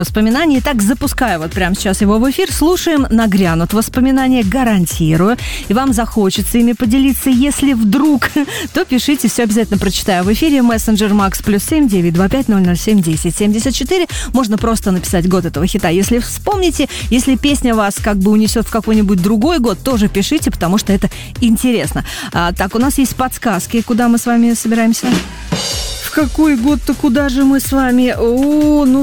Воспоминания. Итак, запускаю вот прямо сейчас его в эфир. Слушаем, нагрянут воспоминания, гарантирую. И вам захочется ими поделиться. Если вдруг, то пишите, все обязательно прочитаю в эфире. Мессенджер Макс +7 925 007 10 74. Можно просто написать год этого хита. Если вспомните, если песня вас как бы унесет в какой-нибудь другой год, тоже пишите, потому что это интересно. Так, у нас есть подсказки, куда мы с вами собираемся. В какой год-то, куда же мы с вами?